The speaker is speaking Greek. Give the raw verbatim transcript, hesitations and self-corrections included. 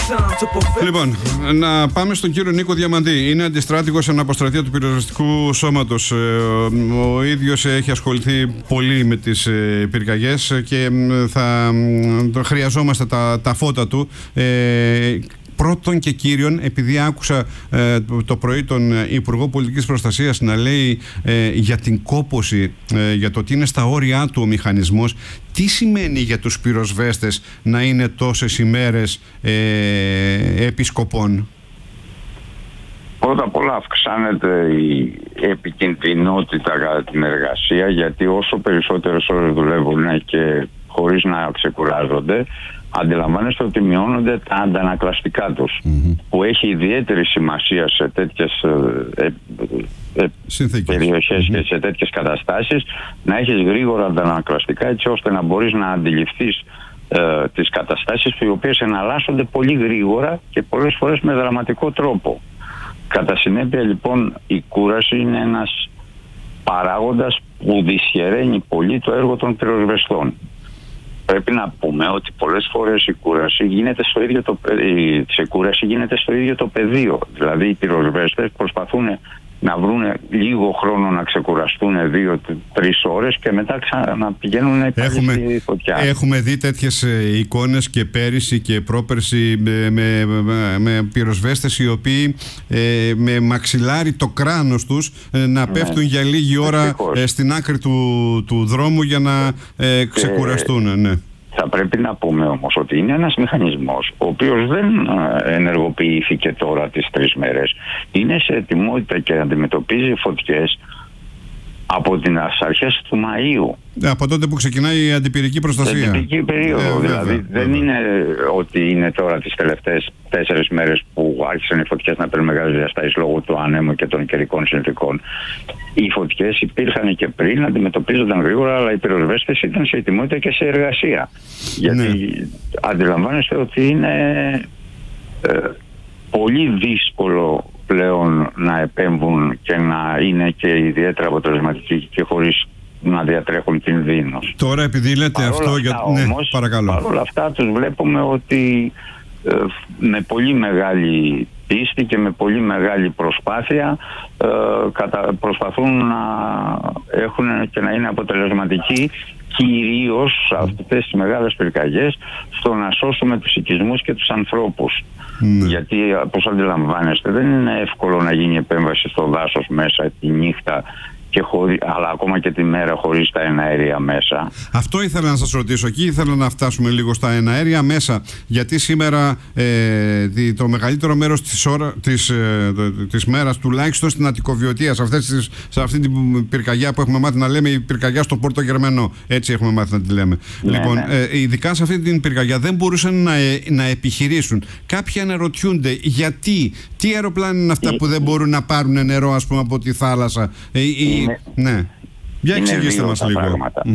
Λοιπόν, να πάμε στον κύριο Νίκο Διαμαντή. Είναι αντιστράτηγος αναποστρατεία του πυροσβεστικού σώματος. Ο ίδιος έχει ασχοληθεί πολύ με τις πυρκαγιές και θα χρειαζόμαστε τα, τα φώτα του. Ε, Πρώτον και κύριον, επειδή άκουσα ε, το πρωί τον Υπουργό Πολιτικής Προστασίας να λέει ε, για την κόπωση, ε, για το ότι είναι στα όρια του ο μηχανισμός, τι σημαίνει για τους πυροσβέστες να είναι τόσες ημέρες ε, επί σκοπών? Πρώτα απ' όλα αυξάνεται η επικινδυνότητα κατά την εργασία, γιατί όσο περισσότερες ώρες δουλεύουν και χωρίς να ξεκουράζονται, αντιλαμβάνεστε ότι μειώνονται τα αντανακλαστικά τους, mm-hmm. που έχει ιδιαίτερη σημασία σε τέτοιες ε, ε, ε, περιοχές mm-hmm. και σε τέτοιες καταστάσεις να έχεις γρήγορα αντανακλαστικά, έτσι ώστε να μπορείς να αντιληφθείς ε, τις καταστάσεις οι οποίες εναλλάσσονται πολύ γρήγορα και πολλές φορές με δραματικό τρόπο. Κατά συνέπεια λοιπόν η κούραση είναι ένας παράγοντας που δυσχεραίνει πολύ το έργο των πυροσβεστών. Πρέπει να πούμε ότι πολλές φορές η κούραση γίνεται στο ίδιο το, η ξεκούραση γίνεται στο ίδιο το πεδίο. Δηλαδή οι πυροσβέστες προσπαθούν να βρουν λίγο χρόνο να ξεκουραστούν δύο-τρεις ώρες και μετά ξαναπηγαίνουν έχουμε, στη φωτιά. Έχουμε δει τέτοιες εικόνες και πέρυσι και πρόπερσι με, με, με, με πυροσβέστες οι οποίοι ε, με μαξιλάρι το κράνος τους ε, να ναι, πέφτουν για λίγη ώρα ε, στην άκρη του, του δρόμου για να ε, ξεκουραστούν. Ε, ναι. Θα πρέπει να πούμε όμως ότι είναι ένας μηχανισμός ο οποίος δεν ενεργοποιήθηκε τώρα τις τρεις μέρες. Είναι σε ετοιμότητα και αντιμετωπίζει φωτιές από τις αρχές του Μαΐου. Από τότε που ξεκινάει η αντιπυρική προστασία. Στην αντιπυρική περίοδο. Ε, δηλαδή βέβαια, δεν βέβαια. είναι ότι είναι τώρα τις τελευταίες τέσσερις μέρες που άρχισαν οι φωτιές να παίρνουν μεγάλες διαστάσεις λόγω του ανέμου και των καιρικών συνθηκών. Οι φωτιές υπήρχαν και πριν, αντιμετωπίζονταν γρήγορα, αλλά οι πυροσβέστες ήταν σε ετοιμότητα και σε εργασία. Γιατί ναι. αντιλαμβάνεστε ότι είναι ε, πολύ δύσκολο πλέον να επέμβουν και να είναι και ιδιαίτερα αποτελεσματικοί και χωρίς να διατρέχουν κινδύνους. Τώρα επειδή λέτε παρόλα αυτό αυτά, για... όμως, ναι, παρακαλώ. Παρόλα αυτά τους βλέπουμε ότι ε, με πολύ μεγάλη πίστη και με πολύ μεγάλη προσπάθεια ε, κατα... προσπαθούν να έχουν και να είναι αποτελεσματικοί, κυρίως σε αυτές τις μεγάλες πυρκαγιές, στο να σώσουμε τους οικισμούς και τους ανθρώπους. Mm. Γιατί, όπως αντιλαμβάνεστε, δεν είναι εύκολο να γίνει επέμβαση στο δάσος μέσα τη νύχτα, και χωρί, αλλά ακόμα και τη μέρα χωρίς τα εναέρια μέσα. Αυτό ήθελα να σας ρωτήσω. Εκεί ήθελα να φτάσουμε λίγο στα εναέρια μέσα. Γιατί σήμερα ε, το μεγαλύτερο μέρος της, ώρα, της, ε, της μέρας, τουλάχιστον στην Αττικοβιωτία, σε, αυτές τις, σε αυτή την πυρκαγιά που έχουμε μάθει να λέμε, η πυρκαγιά στο Πόρτο Γερμανό. Έτσι έχουμε μάθει να τη λέμε. Ναι, λοιπόν, ναι. Ε, ειδικά σε αυτή την πυρκαγιά δεν μπορούσαν να, ε, να επιχειρήσουν. Κάποιοι αναρωτιούνται γιατί, τι αεροπλάνα είναι αυτά ε, που δεν μπορούν να πάρουν νερό, ας πούμε, από τη θάλασσα. Ε, είναι, ναι. Για εξηγήστε μας λίγο.